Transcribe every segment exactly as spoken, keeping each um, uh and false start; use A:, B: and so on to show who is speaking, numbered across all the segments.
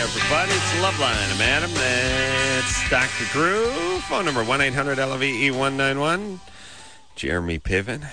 A: everybody. It's Loveline. I'm Adam. That's Doctor Drew. Phone number one eight hundred L V E one nine one. Jeremy Piven,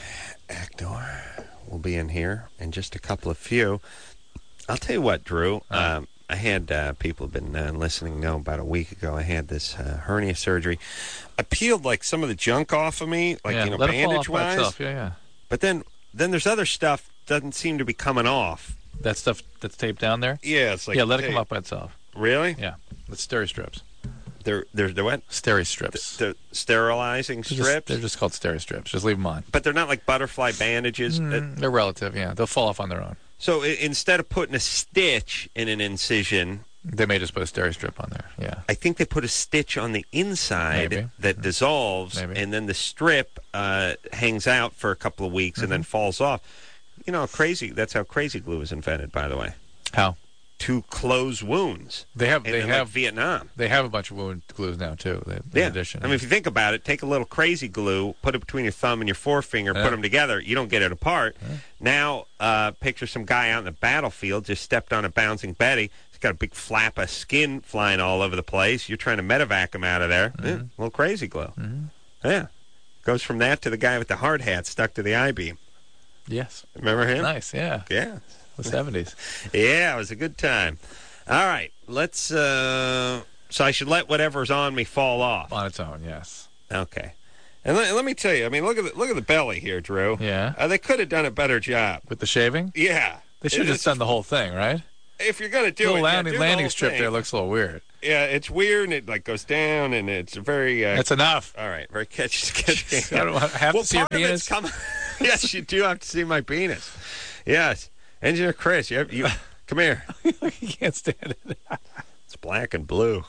A: actor, will be in here in just a couple of few. I'll tell you what, Drew.
B: Uh,
A: Um, I had uh, people have been uh, listening know about a week ago. I had this uh, hernia surgery. I peeled like some of the junk off of me, like
B: yeah,
A: you know,
B: let it fall
A: bandage
B: off by
A: wise.
B: itself. Yeah, yeah.
A: But then, then there's other stuff doesn't seem to be coming off.
B: That stuff that's taped down there?
A: Yeah, it's like
B: yeah, let it
A: tape.
B: come off by itself.
A: Really?
B: Yeah. It's steri strips.
A: They're they're they're what?
B: Steri strips.
A: They're sterilizing
B: They're
A: strips.
B: just, they're just called steri strips. Just leave them on.
A: But they're not like butterfly bandages.
B: Mm, they're relative, yeah. They'll fall off on their own.
A: So I- instead of putting a stitch in an incision,
B: They may just put a steri strip on there. Yeah.
A: I think they put a stitch on the inside
B: Maybe.
A: that dissolves,
B: Maybe.
A: and then the strip uh, hangs out for a couple of weeks
B: Mm-hmm.
A: and then falls off. You know, crazy. That's how crazy glue was invented, by the way.
B: How?
A: To close wounds.
B: They have.
A: In,
B: They
A: in,
B: have.
A: like Vietnam.
B: They have a bunch of wound glues now too. They, in
A: Yeah.
B: addition.
A: I mean, if you think about it, take a little crazy glue, put it between your thumb and your forefinger,
B: Yeah.
A: put them together. You don't get it apart.
B: Yeah.
A: Now, uh, picture some guy out in the battlefield just stepped on a bouncing Betty. He's got a big flap of skin flying all over the place. You're trying to medevac him out of there.
B: Mm-hmm.
A: Yeah, a little crazy glue.
B: Mhm.
A: Yeah. Goes from that to the guy with the hard hat stuck to the I-beam.
B: Yes.
A: Remember him?
B: Nice. Yeah.
A: Yeah.
B: The seventies.
A: Yeah, it was a good time. All right, let's. Uh, so I should let whatever's on me fall off.
B: On its own. Yes.
A: Okay. And let, let me tell you, I mean, look at the, look at the belly here, Drew.
B: Yeah.
A: Uh, they could have done a better job.
B: With the shaving.
A: Yeah.
B: They should have just done the whole thing, right?
A: If you're going to do
B: The
A: it,
B: little
A: yeah,
B: landing,
A: do the
B: landing
A: whole
B: strip
A: thing.
B: there looks a little weird.
A: Yeah, it's weird, and it like goes down, and it's very. Uh,
B: That's enough.
A: all right, very catchy. catchy.
B: I don't want- I have
A: well,
B: to see your
A: part of
B: penis.
A: it's coming. Yes, you do have to see my penis. Yes, Engineer Chris, you, have, you come here.
B: You can't stand it.
A: It's black and blue.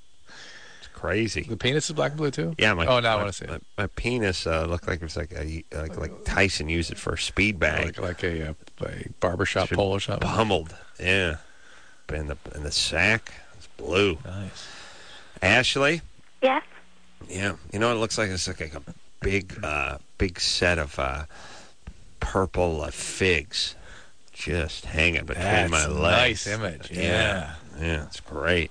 A: It's crazy.
B: The penis is black and blue too.
A: Yeah, my.
B: Oh, now I
A: my,
B: want to see
A: my,
B: it.
A: my penis uh, looked like it was like a like like Tyson used it for a speed bag.
B: Like like a, uh, a barbershop
A: Should-
B: polo shop.
A: Pummeled, yeah. But in the in the sack, it's blue.
B: Nice.
A: Ashley,
C: Yes.
A: yeah, you know what it looks like? It's like a big, uh, big set of uh, purple uh, figs, just hanging between
B: That's
A: my
B: a
A: legs.
B: nice image.
A: Yeah.
B: Yeah.
A: yeah, it's great.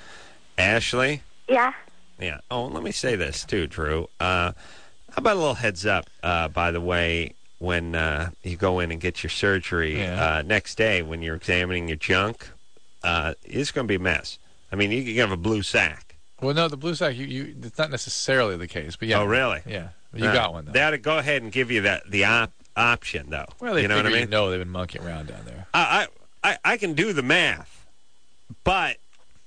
A: Ashley,
C: Yeah.
A: yeah. Oh, let me say this too, Drew. Uh, how about a little heads up? Uh, by the way, when uh, you go in and get your surgery
B: Yeah.
A: uh, next day, when you're examining your junk, uh, it's going to be a mess. I mean, you can have a blue sack.
B: Well, no, the blue sack. You, you. It's not necessarily the case, but yeah.
A: Oh, really?
B: Yeah. You
A: Uh,
B: got one though.
A: They ought to go ahead and give you that the op- option, though.
B: well, they
A: you know what I
B: figure
A: mean?
B: You know they've been monkeying around down there.
A: I, I, I, I can do the math, but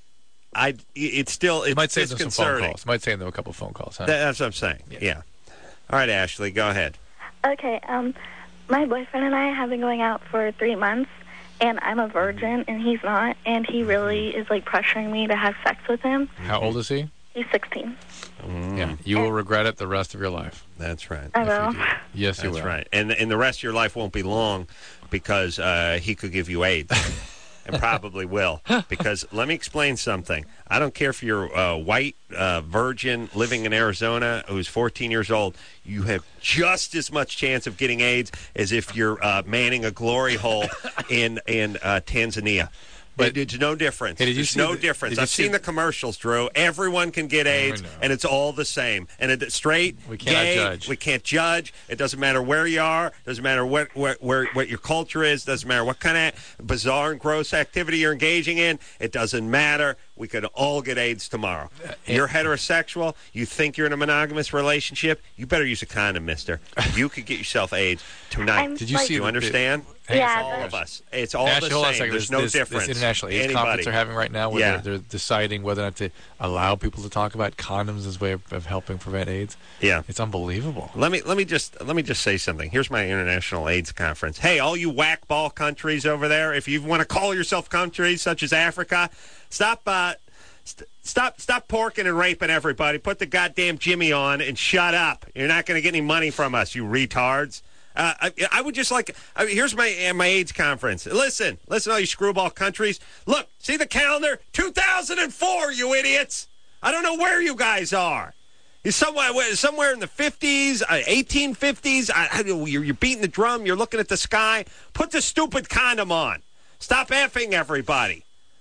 A: I, it's still it's
B: You might save them some phone
A: disconcerting.
B: calls. Might save them a couple phone calls, huh?
A: That- that's what I'm saying.
B: Yeah.
A: Yeah. All right, Ashley, go ahead.
C: Okay. Um, my boyfriend and I have been going out for three months, and I'm a virgin, and he's not, and he really is like pressuring me to have sex with him.
B: How old is he?
C: He's sixteen.
A: Mm,
B: Yeah. You will regret it the rest of your life.
A: That's right.
C: I
B: If
C: will.
B: you do. Yes, you
A: That's
B: will.
A: right. And and the rest of your life won't be long because uh, he could give you AIDS. And probably will. Because let me explain something. I don't care if you're a white uh, virgin living in Arizona who's fourteen years old. You have just as much chance of getting AIDS as if you're uh, manning a glory hole in in uh, Tanzania.
B: But-
A: It- it's no difference.
B: Hey, did you
A: There's
B: see
A: no
B: the-
A: difference.
B: did you
A: I've
B: see
A: seen
B: the-
A: the commercials, Drew. Everyone can get AIDS,
B: know.
A: and it's all the same. And it, straight,
B: We cannot
A: gay,
B: judge.
A: we can't judge. It doesn't matter where you are. Doesn't matter what where, where what your culture is. Doesn't matter what kind of bizarre and gross activity you're engaging in. It doesn't matter. We could all get AIDS tomorrow. You're heterosexual. You think you're in a monogamous relationship. You better use a condom, mister. You could get yourself AIDS tonight.
C: I'm
B: Did you
C: like,
B: see
A: Do you
B: the-
A: understand?
B: Hey,
C: Yeah,
B: it's
A: all
C: the-
A: of us. It's all
B: Ashley,
A: the
B: hold on a
A: same.
B: second.
A: There's
B: This,
A: no
B: this,
A: difference.
B: This international AIDS
A: Anybody.
B: conference they're having right now where
A: Yeah.
B: they're, they're deciding whether or not to allow people to talk about condoms as a way of, of helping prevent AIDS.
A: Yeah.
B: It's unbelievable.
A: Let me let me just let me just say something. Here's my international AIDS conference. Hey, all you whackball countries over there, if you want to call yourself countries such as Africa, stop uh, st- stop stop porking and raping everybody. Put the goddamn Jimmy on and shut up. You're not going to get any money from us, you retards. Uh, I, I would just like. I mean, here's my uh, my AIDS conference. Listen, listen, all you screwball countries. Look, see the calendar. two thousand four, you idiots. I don't know where you guys are. You're somewhere, somewhere in the fifties, uh, eighteen fifties. I, I, you're, you're beating the drum. You're looking at the sky. Put the stupid condom on. Stop effing everybody.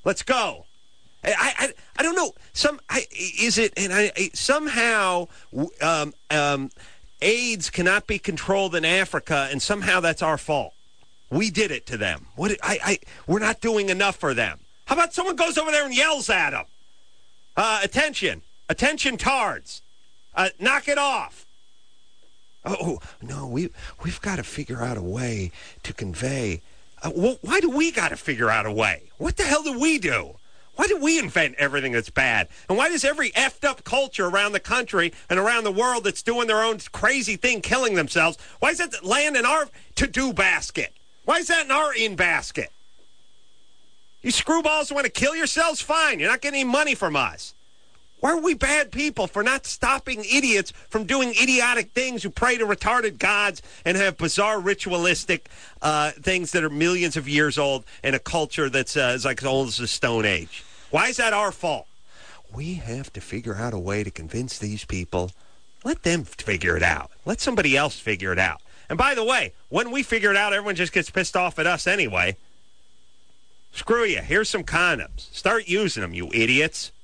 A: Let's go. I, I, I don't know. Some I, is it, and I, I somehow um, um, AIDS cannot be controlled in Africa, and somehow that's our fault. We did it to them. What I, I we're not doing enough for them. How about someone goes over there and yells at them? Uh, attention, attention, tards, uh, knock it off. Oh no, we we've got to figure out a way to convey. Uh, well, why do we got to figure out a way? What the hell do we do? Why do we invent everything that's bad? And why does every effed up culture around the country and around the world that's doing their own crazy thing, killing themselves, why is that land in our to-do basket? Why is that in our in basket? You screwballs want to kill yourselves? Fine. You're not getting any money from us. Why are we bad people for not stopping idiots from doing idiotic things who pray to retarded gods and have bizarre ritualistic uh, things that are millions of years old in a culture that's uh, is like as old as the Stone Age? Why is that our fault? We have to figure out a way to convince these people. Let them figure it out. Let somebody else figure it out. And by the way, when we figure it out, everyone just gets pissed off at us anyway. Screw you. Here's some condoms. Start using them, you idiots.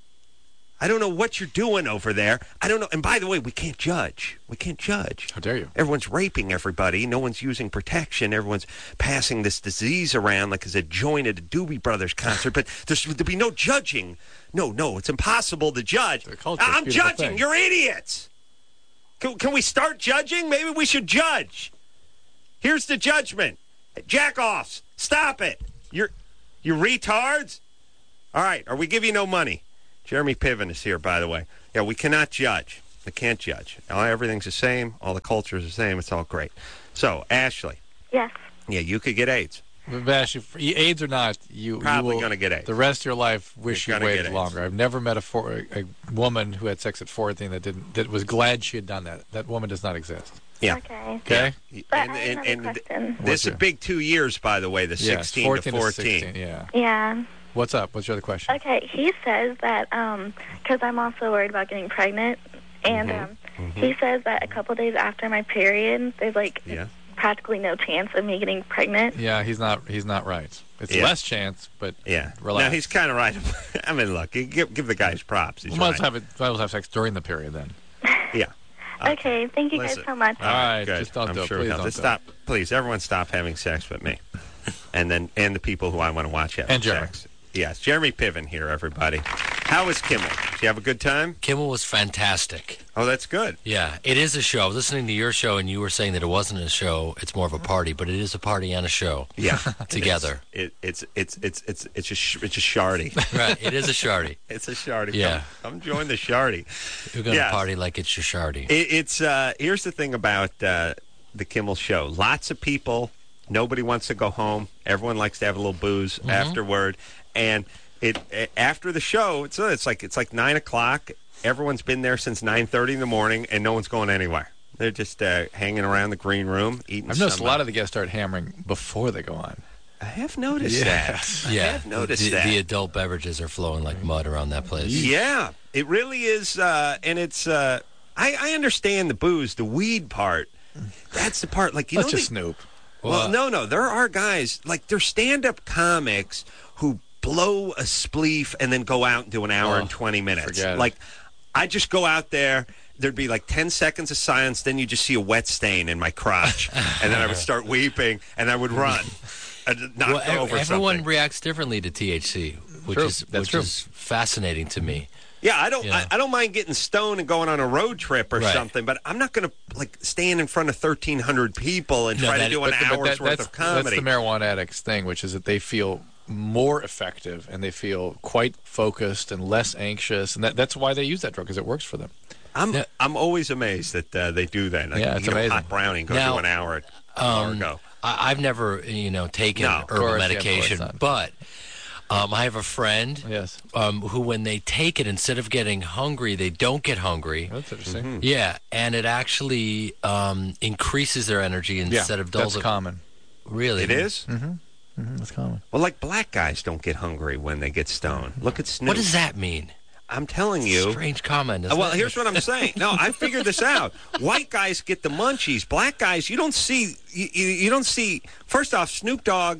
A: I don't know what you're doing over there. I don't know. And by the way, we can't judge. We can't judge.
B: How dare you?
A: Everyone's raping everybody. No one's using protection. Everyone's passing this disease around like it's a joint at a Doobie Brothers concert. But there's, there'll be no judging. No, no, it's impossible to judge. I'm judging. Thing. You're idiots. Can, can we start judging? Maybe we should judge. Here's the judgment. Jack-offs. Stop it. You're, you retards. All right, or we give you no money. Jeremy Piven is here, by the way. Yeah, we cannot judge. We can't judge. Now, everything's the same. All the culture's the same. It's all great. So, Ashley.
C: Yes.
A: Yeah, you could get AIDS.
B: Ashley, AIDS or not, you
A: probably
B: going
A: to get AIDS.
B: The rest of your life, wish you waited longer.
A: AIDS.
B: I've never met a, four, a woman who had sex at fourteen that didn't that was glad she had done that. That woman does not exist.
A: Yeah.
C: Okay.
B: Okay.
A: Yeah. And, and, and, and this is a big two years, by the way, the
B: yeah,
A: sixteen to fourteen.
B: To sixteen, yeah.
C: Yeah.
B: What's up? What's your other question?
C: Okay, he says that, um, because I'm also worried about getting pregnant, and
A: mm-hmm.
C: um,
A: mm-hmm.
C: he says that a couple days after my period, there's, like,
A: yeah.
C: practically no chance of me getting pregnant.
B: Yeah, he's not He's not right. It's
A: yeah.
B: less chance, but
A: yeah.
B: relax.
A: No, he's kind of right. I mean, look, give, give the guys props. He's
B: we must
A: right.
B: have it, might have sex during the period then.
A: Yeah.
C: Okay, okay thank you
A: Listen.
C: guys so much.
B: All right,
A: good.
B: just don't
A: I'm
B: do
A: sure
B: it. Please
A: don't.
B: don't
A: Just
B: do
A: stop.
B: it.
A: Please, everyone stop having sex with me. And then, and the people who I want to watch having
B: and Jeremy.
A: sex. Yes, Jeremy Piven here, everybody. How was Kimmel? Did you have a good time?
D: Kimmel was fantastic.
A: Oh, that's good.
D: Yeah, it is a show. I was listening to your show, and you were saying that it wasn't a show. It's more of a party, but it is a party and a show.
A: Yeah,
D: together.
A: It it's it's it's it's it's a sh- it's a shardy.
D: Right, it is a shardy.
A: It's a shardy.
D: Yeah,
A: come, come join the shardy.
D: You're gonna
A: yes.
D: party like it's your shardy.
A: It, it's uh, here's the thing about uh, the Kimmel Show. Lots of people. Nobody wants to go home. Everyone likes to have a little booze mm-hmm. afterward, and. It after the show, it's it's like it's like nine o'clock. Everyone's been there since nine thirty in the morning, and no one's going anywhere. They're just uh, hanging around the green room, eating.
B: I've noticed
A: some,
B: a lot of the guests start hammering before they go on.
A: I have noticed
B: yes.
A: that.
D: Yeah,
A: I have noticed
D: the,
A: that.
D: The adult beverages are flowing like mud around that place.
A: Yeah, it really is, uh, and it's. Uh, I, I understand the booze, the weed part. That's the part. Like you
B: Let's
A: know,
B: just
A: the,
B: snoop.
A: Well,
D: Well,
A: no, no, there are guys like they're stand-up comics who blow a spleef and then go out and do an hour
D: Oh,
A: and twenty minutes.
B: forget it.
A: Like, I just go out there. There'd be like ten seconds of silence. Then you just see a wet stain in my crotch, and then I would start weeping, and I would run, and knock
D: well,
A: over
D: everyone
A: something.
D: reacts differently to T H C, which
B: True.
D: is
B: That's
D: which
B: true.
D: is fascinating to me.
A: Yeah, I don't.
D: You know?
A: I, I don't mind getting stoned and going on a road trip or
D: Right.
A: something, but I'm not going to like stand in front of thirteen hundred people and
D: No,
A: try
D: that-
A: to do an
B: But- but
A: hour's
B: that-
A: worth
B: that's,
A: of comedy.
B: That's the marijuana addicts thing, which is that they feel more effective and they feel quite focused and less anxious, and that, that's why they use that drug because it works for them.
A: I'm
D: Yeah.
A: I'm always amazed that uh, they do that. Like,
B: Yeah, it's
A: you know,
B: amazing.
A: Hot brownie, go
D: Now,
A: do an hour at
D: Um,
A: Largo.
D: I, I've never, you know, taken
A: No, of
D: herbal
B: course, yeah, of
D: medication,
B: course not.
D: but um, I have a friend
B: Yes,
D: um, who, when they take it, instead of getting hungry, they don't get hungry.
B: that's interesting.
A: Mm-hmm.
D: Yeah, and it actually um, increases their energy
B: Yeah,
D: instead of dulls
B: that's
D: it.
B: common.
D: Really,
A: It is?
B: Mm, that's common.
A: Well, like black guys don't get hungry when they get stoned. Look at Snoop.
D: What does that mean?
A: I'm telling you.
D: Strange comment.
A: Uh,
D: Isn't
A: well,
D: it?
A: here's what I'm saying. No, I figured this out. White guys get the munchies. Black guys, you don't see. You, you, you don't see. First off, Snoop Dogg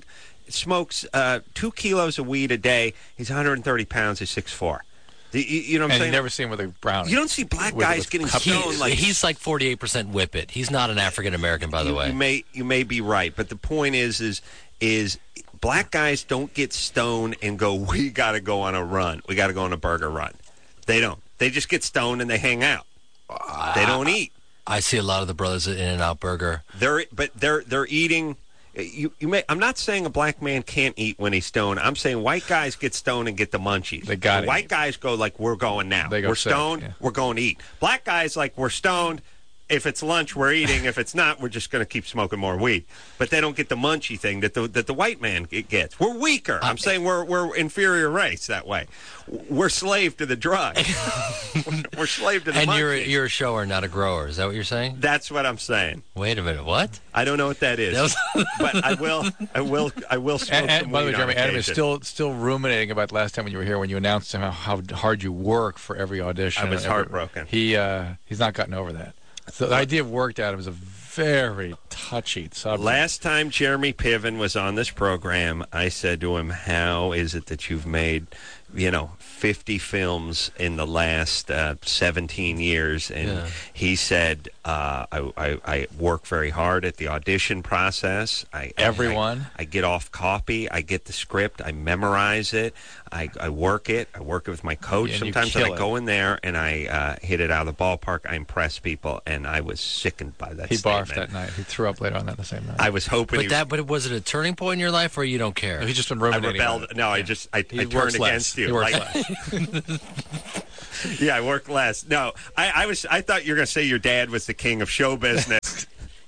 A: smokes uh, two kilos of weed a day. He's one hundred thirty pounds. He's six foot four. You, you know what I'm
B: and
A: saying?
B: you never see him with a brown.
A: You don't see black
B: with,
A: guys
B: with
A: getting
B: cup-
A: stoned
D: He's,
A: like
D: he's like forty-eight percent whippet. He's not an African American, by the
A: you,
D: way.
A: You may you may be right, but the point is is is black guys don't get stoned and go, we got to go on a run. We got to go on a burger run. They don't. They just get stoned and they hang out. They don't eat.
D: I see a lot of the brothers at In-N-Out Burger.
A: They're but they're they're eating. You, you may. I'm not saying a black man can't eat when he's stoned. I'm saying white guys get stoned and get the munchies.
B: They got it.
A: White guys go like, we're going now.
B: They go
A: we're
B: sick,
A: stoned.
B: yeah.
A: We're going to eat. Black guys like, we're stoned. If it's lunch, we're eating. If it's not, we're just going to keep smoking more weed. But they don't get the munchy thing that the that the white man gets. We're weaker. I'm saying we're we're inferior race that way. We're slave to the drug. we're, we're slave to the
D: And
A: munchies.
D: you're you're a shower, not a grower. Is that what you're saying?
A: That's what I'm saying.
D: Wait a minute. What?
A: I don't know what that is,
D: That was-
A: but I will. I will. I will smoke
B: And, and
A: some
B: by the way,
A: weed
B: Jeremy,
A: on
B: Adam is
A: occasion.
B: still still ruminating about last time when you were here when you announced him how, how hard you work for every audition.
A: I was
B: Every-
A: heartbroken.
B: He uh, he's not gotten over that. So the idea of work to Adam is a very touchy subject.
A: Last time Jeremy Piven was on this program, I said to him, how is it that you've made, you know, fifty films in the last uh, seventeen years? And
D: Yeah.
A: he said, uh, I, I, I work very hard at the audition process. I,
B: Everyone?
A: I, I get off copy. I get the script. I memorize it. I, I work it. I work it with my coach.
B: And you
A: Sometimes when
B: kill
A: I
B: it.
A: go in there and I uh, hit it out of the ballpark, I impress people. And I was sickened by that
B: he
A: statement.
B: barfed that night. He threw up later on that the same night.
A: I was hoping
D: But
A: he
D: that. But was it a turning point in your life, or you don't care?
B: He's just been
A: I
B: ruminating. on
A: rebelled.
B: it.
A: No, I just I,
B: He
A: I
B: works
A: turned
B: less.
A: against you.
B: He works
A: Like-
B: less.
A: yeah, I work less. No, I, I was. I thought you were going to say your dad was the king of show business,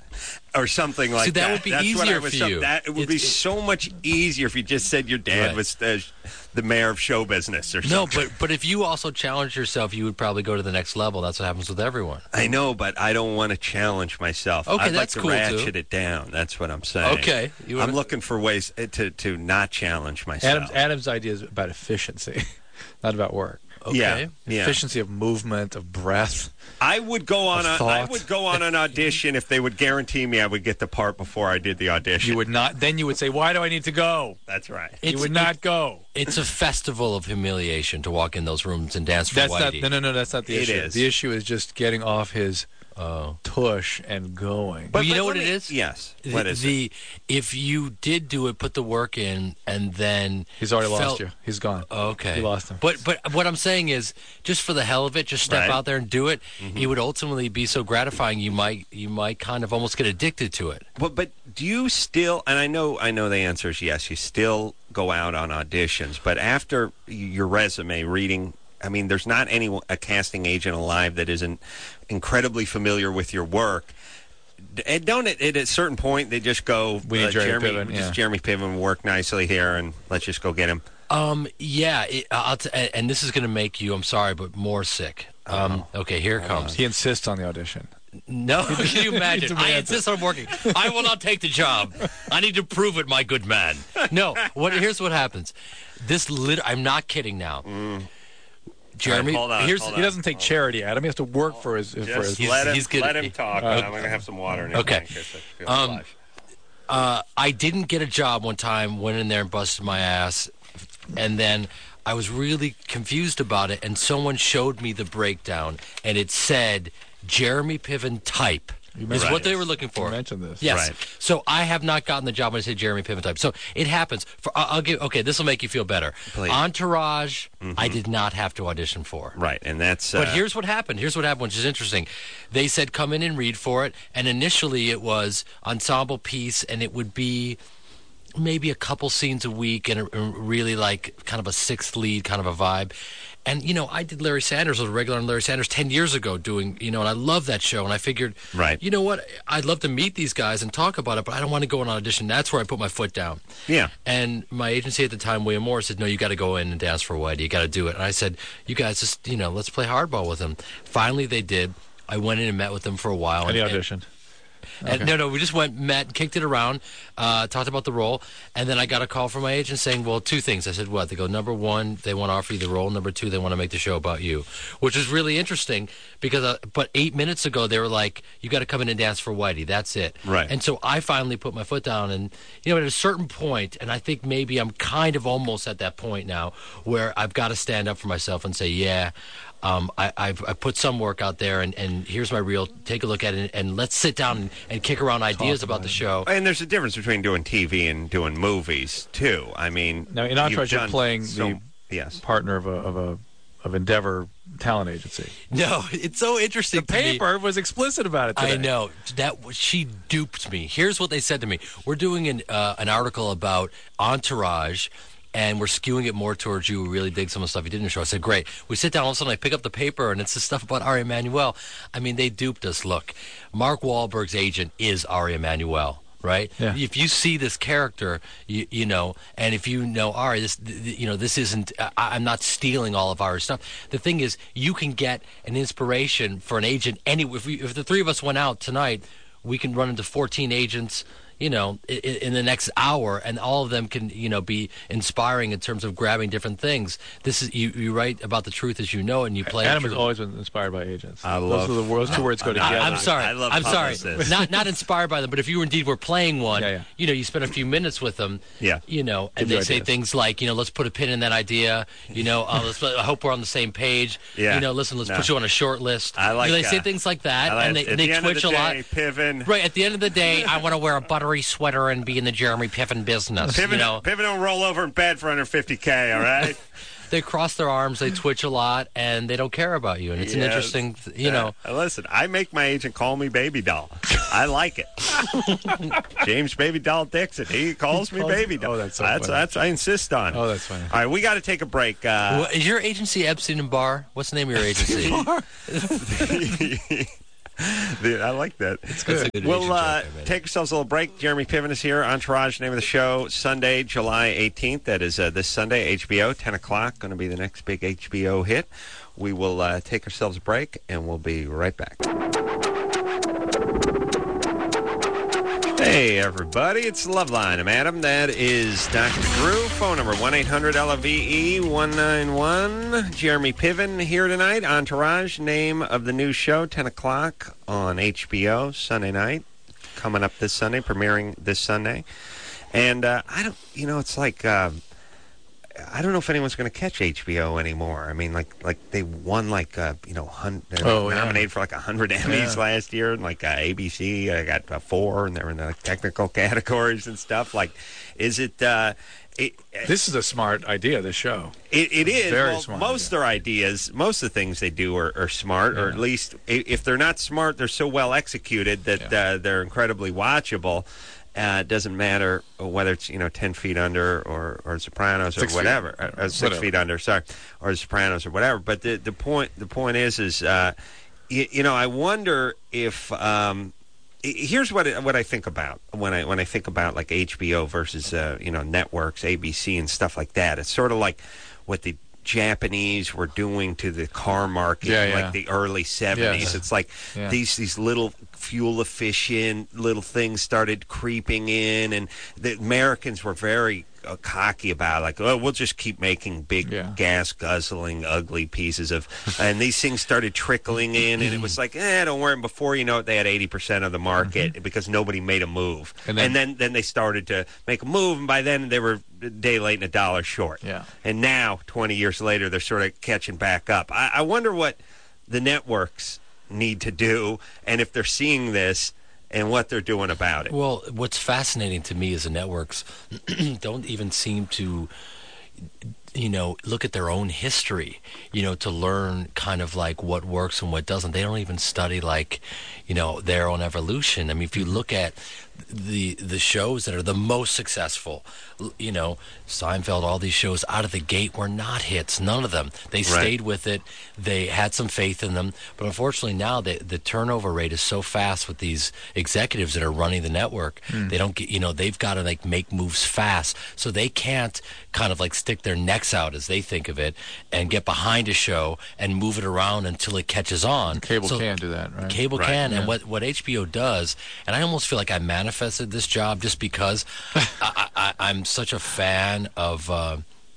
A: or something like
D: See, that
A: that.
D: would be
A: That's what I
D: easier
A: was
D: for
A: so-
D: you.
A: That it would
D: It's-
A: be so much easier if you just said your dad
D: Right.
A: was the, the mayor of show business or
D: No,
A: something.
D: but but if you also challenge yourself, you would probably go to the next level. That's what happens with everyone.
A: I know, but I don't want to challenge myself.
D: Okay,
A: I'd
D: that's
A: like to
D: cool,
A: ratchet
D: too.
A: it down. That's what I'm saying.
D: Okay, you
A: I'm
D: wanna-
A: looking for ways to to not challenge myself.
B: Adam's, Adam's idea is about efficiency, not about work.
D: Okay.
A: Yeah, yeah.
B: Efficiency of movement, of breath.
A: I would go on
B: Of
A: a I
B: thought.
A: would go on an audition if they would guarantee me I would get the part before I did the audition.
B: You would not. Then you would say, "Why do I need to go?"
A: That's right.
B: You
D: It's-
B: would not go.
D: It's a festival of humiliation to walk in those rooms and dance for
B: That's not.
D: Whitey.
B: No, no, no. That's not the
A: It
B: issue.
A: is.
B: The issue is just getting off his
D: Oh.
B: tush and going.
D: But you
A: but
D: know
A: let
D: what it
A: me-
D: is?
A: Yes.
D: The,
A: What is it?
D: the if you did do it, put the work in, and then
B: He's already
D: felt,
B: lost you. He's gone.
D: Okay,
B: You lost him.
D: But but what I'm saying is, just for the hell of it, just step
A: Right.
D: out there and do it. It would ultimately be so gratifying. You might you might kind of almost get addicted to it.
A: But but do you still? And I know I know the answer is yes. You still go out on auditions, but after your resume reading, I mean, there's not any a casting agent alive that isn't incredibly familiar with your work. And don't it at a certain point they just go,
B: We need
A: uh,
B: Jeremy
A: Jeremy,
B: Piven,
A: just
B: yeah.
A: Jeremy Piven will work nicely here, and let's just go get him.
D: Um, yeah, it, I'll t- and and this is going to make you, I'm sorry, but more sick. Um, okay, here it comes.
B: He insists on the audition.
D: No, can you imagine? I
B: demands
D: insist on working. I will not take the job. I need to prove it, my good man. No, what? Here's what happens. This lit. I'm not kidding now. Jeremy,
A: All right, hold on,
D: here's
A: hold
B: He doesn't take charity, Adam. He has to work for his. for his
A: Just
D: He's-
A: let him
D: he's good.
A: let him talk.
B: Uh,
A: and I'm going to have some water in his
D: Okay.
A: drink here so it feels
D: Um,
A: alive.
D: uh, I didn't get a job one time. Went in there and busted my ass, and then I was really confused about it. And someone showed me the breakdown, and it said Jeremy Piven type. Is
B: mentioned
D: what they
A: this.
D: were looking for.
B: You mentioned this.
D: Yes.
A: Right.
D: So I have not gotten the job when I say Jeremy Piven type. So it happens. For I'll I'll give. Okay, this will make you feel better.
A: Please.
D: Entourage, I did not have to audition for.
A: Right, and that's.
D: But
A: uh,
D: here's what happened. Here's what happened, which is interesting. They said come in and read for it, and initially it was ensemble piece, and it would be maybe a couple scenes a week, and a, a really like kind of a sixth lead kind of a vibe. And you know, I did Larry Sanders, I was a regular on Larry Sanders ten years ago, doing you know, and I love that show. And I figured,
A: Right.
D: you know what, I'd love to meet these guys and talk about it, but I don't want to go on an audition. That's where I put my foot down.
A: Yeah.
D: And my agency at the time, William Moore, said, no, you got to go in and dance for Whitey. You got to do it. And I said, you guys just, you know, let's play hardball with him. Finally, they did. I went in and met with them for a while.
B: And he
D: and,
B: auditioned.
D: And no, no, we just went, met, kicked it around, uh, talked about the role, and then I got a call from my agent saying, well, two things. I said, what? They go, number one, they want to offer you the role. Number two, they want to make the show about you, which is really interesting because, uh, but eight minutes ago, they were like, you got to come in and dance for Whitey. That's it.
A: Right.
D: And so I finally put my foot down, and, you know, at a certain point, and I think maybe I'm kind of almost at that point now where I've got to stand up for myself and say, yeah, Um, I, I've I put some work out there, and, and here's my reel. Take a look at it, and let's sit down and, and kick around ideas about, about the show.
A: And there's a difference between doing T V and doing movies too. I mean,
B: now in Entourage, you're playing
A: so,
B: the
A: yes.
B: partner of a of a of Endeavor talent agency.
D: No, it's so interesting.
B: The paper was explicit about it today.
D: I know that she duped me. Here's what they said to me: we're doing an uh, an article about Entourage. And we're skewing it more towards you. We really dig some of the stuff you did in the show. I said, great. We sit down, all of a sudden I pick up the paper, and it's the stuff about Ari Emanuel. I mean, they duped us. Look, Mark Wahlberg's agent is Ari Emanuel, right?
B: Yeah.
D: If you see this character, you, you know, and if you know Ari, this, you know, this isn't, I, I'm not stealing all of Ari's stuff. The thing is, you can get an inspiration for an agent anywhere. If, we, if the three of us went out tonight, we can run into fourteen agents, you know, in, in the next hour, and all of them can, you know, be inspiring in terms of grabbing different things. This is you, you write about the truth as you know it, and you play.
B: Adam
D: it
B: has always been inspired by agents.
A: I
B: those
A: love
B: are the those two words go together.
D: I, I'm sorry.
A: I love
D: I'm sorry.
A: publicists.
D: Not not inspired by them, but if you indeed were playing one,
B: Yeah, yeah.
D: you know, you spend a few minutes with them.
A: Yeah.
D: You know, and
B: Give you
D: they say
B: ideas.
D: things like, you know, let's put a pin in that idea. You know, uh, let's, I hope we're on the same page.
A: Yeah.
D: You know, listen, let's
A: No.
D: put you on a short list.
A: I like
D: You know, they say
A: that.
D: things like that,
A: I like-
D: and they,
A: at
D: they
A: the end
D: twitch
A: of the
D: a lot.
A: day, Piven.
D: Right at the end of the day, I want to wear a buttery sweater and be in the Jeremy Piven business.
A: Piven,
D: you know,
A: Piven don't roll over in bed for under fifty K, all right?
D: they cross their arms, they twitch a lot, and they don't care about you. And it's an
A: Yes.
D: interesting, you know.
A: Uh, listen, I make my agent call me Baby Doll. I like it. James Baby Doll Dixon. He calls
B: He
A: me
B: calls-
A: Baby Doll.
B: oh, that's so
A: that's,
B: funny.
A: that's I insist on.
B: Oh, that's funny.
A: All right, we got to take a break. Uh,
D: What- Is your agency Epstein and Barr? What's the name of your agency?
A: Dude, I like that. It's
D: good. That's a good
A: We'll
D: agent
A: uh,
D: joke, I bet.
A: take ourselves a little break. Jeremy Piven is here. Entourage, name of the show, Sunday, July eighteenth. That is uh, this Sunday, H B O, ten o'clock. Going to be the next big H B O hit. We will uh, take ourselves a break, and we'll be right back. Hey, everybody. It's Loveline. I'm Adam. That is Doctor Drew. Phone number one eight hundred L V E one nine one. Jeremy Piven here tonight. Entourage, name of the new show, ten o'clock on H B O, Sunday night. Coming up this Sunday, premiering this Sunday. And uh, I don't, you know, it's like, uh, I don't know if anyone's going to catch H B O anymore. I mean, like, like they won like, uh, you know, hun- they were
B: Oh, yeah.
A: nominated for like a hundred Emmys
B: Yeah.
A: last year, and like uh, A B C, I got uh, four, and they were in the like, technical categories and stuff. Like, is it? Uh, it,
B: This is a smart idea. This show.
A: it, it is.
B: Very
A: well,
B: smart
A: most of their ideas, most of the things they do are, are smart, or
B: Yeah.
A: at least i- if they're not smart, they're so well executed that
B: Yeah.
A: uh, they're incredibly watchable. Uh, it doesn't matter whether it's, you know, ten feet under or, or Sopranos or
B: Six feet.
A: whatever, or, or six
B: Whatever.
A: feet under, sorry, or Sopranos or whatever. But the the point the point is is uh, you, you know, I wonder if um, i- here's what it, what I think about when I when I think about like H B O versus uh, you know, networks, A B C and stuff like that. It's sort of like what the Japanese were doing to the car market
B: Yeah,
A: in
B: yeah.
A: like the early seventies.
B: Yes.
A: It's like
B: Yeah.
A: these these little fuel efficient little things started creeping in, and the Americans were very uh, cocky about it, like, oh, we'll just keep making big
B: Yeah.
A: gas guzzling ugly pieces of, and these things started trickling in, and it was like, eh, don't worry. And before you know it, they had eighty percent of the market because nobody made a move,
B: And
A: and
B: then-
A: then, then they started to make a move, and by then they were a day late and a dollar short.
B: Yeah.
A: And now, twenty years later, they're sort of catching back up. I, I wonder what the networks need to do, and if they're seeing this, and what they're doing about it.
D: Well, what's fascinating to me is the networks don't even seem to, you know, look at their own history, you know, to learn kind of like what works and what doesn't. They don't even study like, you know, their own evolution. I mean, if you look at the the shows that are the most successful, l- you know, Seinfeld, all these shows out of the gate were not hits. None of them. They stayed with it. They had some faith in them. But unfortunately now the, the turnover rate is so fast with these executives that are running the network. They don't get, you know, they've got to like make moves fast. So they can't kind of like stick their necks out as they think of it and get behind a show and move it around until it catches on.
B: Cable
D: So
B: can do that, right?
D: Cable
A: Right.
D: can,
B: Yeah.
D: and what, what H B O does, and I almost feel like I manifested this job just because I, I, I'm such a fan of uh,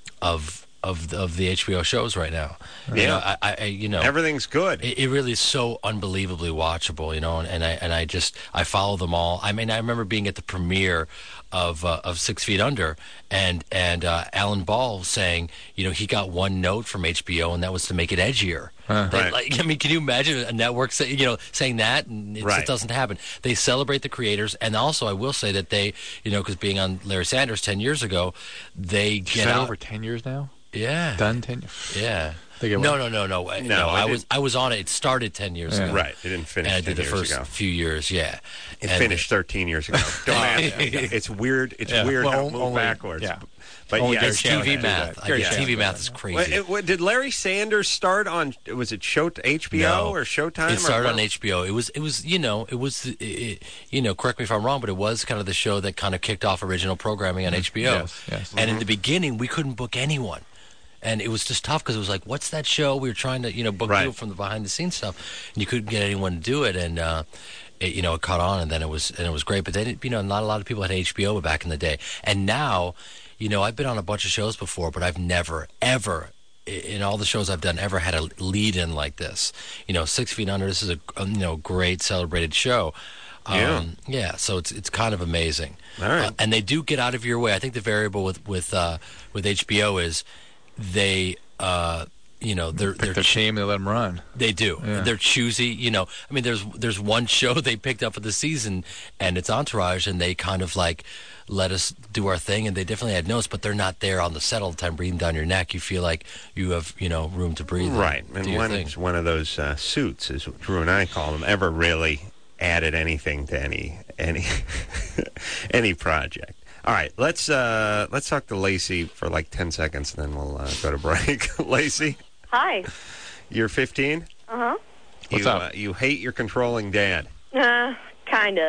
D: of of the, of the H B O shows right now. You
A: Yeah.
D: know, I, I you know
A: Everything's good.
D: it, it really is so unbelievably watchable, you know, and, and I and I just I follow them all. I mean, I remember being at the premiere of uh, of Six Feet Under, and and uh, Alan Ball saying, you know, he got one note from H B O, and that was to make it edgier.
B: Huh.
D: They-
A: Right.
D: like, I mean, can you imagine a network say, you know, saying that? And it
A: Right.
D: just doesn't happen. They celebrate the creators, and also I will say that they, you know, because being on Larry Sanders ten years ago, they
B: Is
D: get
B: that
D: out.
B: over ten years now?
D: Yeah.
B: Done ten years?
D: Yeah.
B: They get
D: No,
B: what?
D: no, no, no, no.
A: No,
D: I
A: it
D: was I was on it. It started ten years
B: Yeah.
D: ago.
A: Right. It didn't finish
D: And I
A: ten
D: did the
A: years
D: first
A: ago.
D: few years, yeah.
A: It
D: And-
A: finished thirteen years ago. Don't ask me. It's weird. It's
B: Yeah.
A: weird
B: Well,
A: how it moved
B: only-
A: backwards.
B: yeah.
A: But
B: Only
A: yeah,
B: Gary
D: It's
B: Shannon
D: T V
B: can do
D: math.
B: that.
D: I
B: Gary
D: guess
B: Shannon
D: T V
B: can do
D: math
B: that.
D: is crazy.
A: Well, it- what- did Larry Sanders start on? Was it show H B O
D: No.
A: or Showtime?
D: It started
A: or
D: on H B O. It was, it was, you know, it was, it, it, you know, correct me if I'm wrong, but it was kind of the show that kind of kicked off original programming on H B O.
B: Yes, yes.
D: And in the beginning, we couldn't book anyone. And it was just tough because it was like, what's that show? We were trying to, you know, book
A: Right.
D: people from the behind the scenes stuff, and you couldn't get anyone to do it. And uh, it, you know, it caught on, and then it was, and it was great. But they didn't, you know, not a lot of people had H B O back in the day. And now, you know, I've been on a bunch of shows before, but I've never, ever, i- in all the shows I've done, ever had a lead in like this. You know, Six Feet Under. This is a, a you know great celebrated show.
A: Yeah.
D: Um, yeah. So it's it's kind of amazing.
A: All right.
D: Uh, and they do get out of your way. I think the variable with with uh, with H B O is they. Uh, you know, they're
B: Pick
D: they're
B: their
D: ch-
B: team, they let them run.
D: they do.
B: Yeah.
D: They're choosy. You know, I mean, there's there's one show they picked up for the season, and it's Entourage, and they kind of like let us do our thing, and they definitely had notes, but they're not there on the set all the time, breathing down your neck. You feel like you have you know room to breathe. and
A: Right,
D: do
A: and
D: your
A: one
D: thing.
A: is one of those uh, suits, as Drew and I call them, ever really added anything to any any any project. All right, let's uh, let's talk to Lacey for like ten seconds, and then we'll uh, go to break. Lacey,
C: Hi.
A: you're fifteen.
C: Uh-huh.
A: You
B: What's up?
A: Uh, you hate your controlling dad.
C: Uh, kind of.